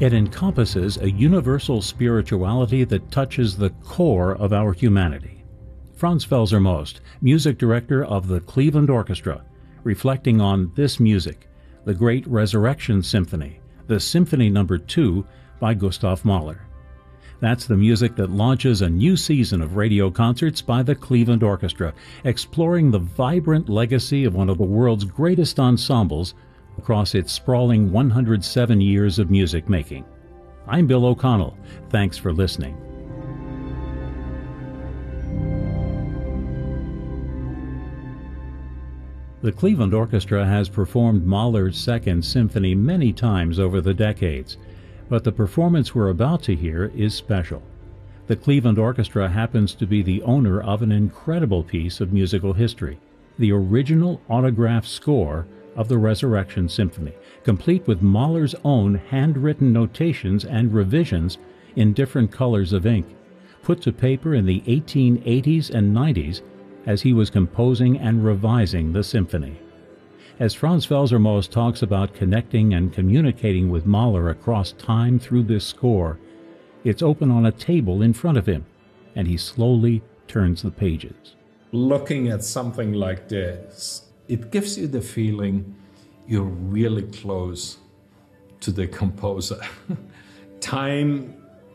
It encompasses a universal spirituality that touches the core of our humanity. Franz Welser Most, music director of the Cleveland Orchestra, reflecting on this music, the Great Resurrection Symphony, the Symphony No. 2 by Gustav Mahler. That's the music that launches a new season of radio concerts by the Cleveland Orchestra, exploring the vibrant legacy of one of the world's greatest ensembles across its sprawling 107 years of music making. I'm Bill O'Connell. Thanks for listening. The Cleveland Orchestra has performed Mahler's Second Symphony many times over the decades, but the performance we're about to hear is special. The Cleveland Orchestra happens to be the owner of an incredible piece of musical history, the original autograph score of the Resurrection Symphony, complete with Mahler's own handwritten notations and revisions in different colors of ink, put to paper in the 1880s and 90s as he was composing and revising the symphony. As Franz Welser Most talks about connecting and communicating with Mahler across time through this score, it's open on a table in front of him, and he slowly turns the pages. Looking at something like this, it gives you the feeling you're really close to the composer. Time,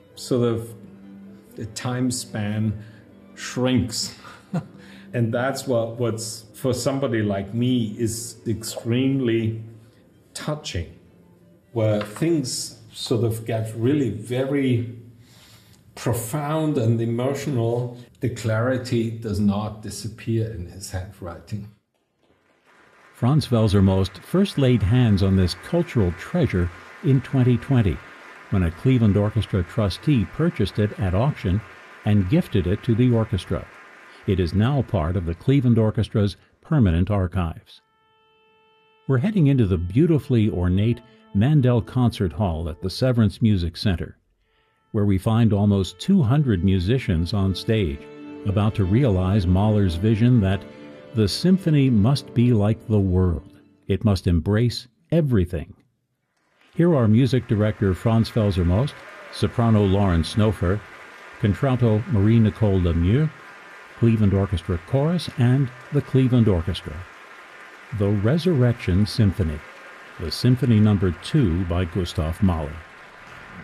the time span shrinks. And that's what's, for somebody like me, is extremely touching, where things sort of get really very profound and emotional. The clarity does not disappear in his handwriting. Franz Welser Most first laid hands on this cultural treasure in 2020, when a Cleveland Orchestra trustee purchased it at auction and gifted it to the orchestra. It is now part of the Cleveland Orchestra's permanent archives. We're heading into the beautifully ornate Mandel Concert Hall at the Severance Music Center, where we find almost 200 musicians on stage, about to realize Mahler's vision that the symphony must be like the world. It must embrace everything. Here are music director Franz Welser Most, soprano Lauren Snofer, contralto Marie-Nicole Lemieux, Cleveland Orchestra Chorus, and the Cleveland Orchestra. The Resurrection Symphony, the Symphony No. 2 by Gustav Mahler.